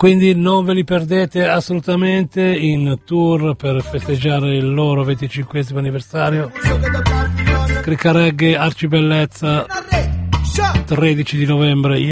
Quindi non ve li perdete assolutamente in tour per festeggiare il loro 25esimo anniversario. Cricca Reggae, Arcibellezza, 13 di novembre.